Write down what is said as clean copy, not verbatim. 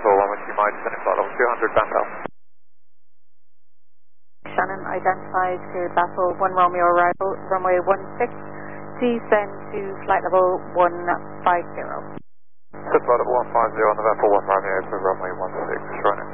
1 with T-Mite, descending flight level 200, bound south. Shannon identified to Battle 1 Romeo arrival, runway 16, descend to flight level 150. Good flight level 150 on the Vessel 1 Romeo to runway 16, running.